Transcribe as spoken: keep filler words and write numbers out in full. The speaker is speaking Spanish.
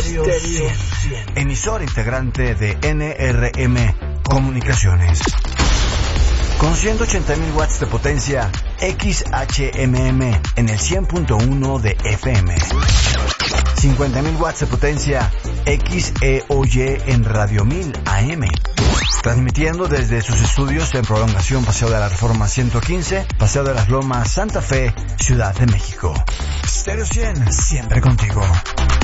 Stereo cien, emisora integrante de N R M Comunicaciones. Con ciento ochenta mil watts de potencia, X H M M en el cien punto uno de F M. cincuenta mil watts de potencia, X E O Y en Radio mil A M. Transmitiendo desde sus estudios en Prolongación Paseo de la Reforma ciento quince, Paseo de las Lomas, Santa Fe, Ciudad de México. Stereo cien, siempre contigo.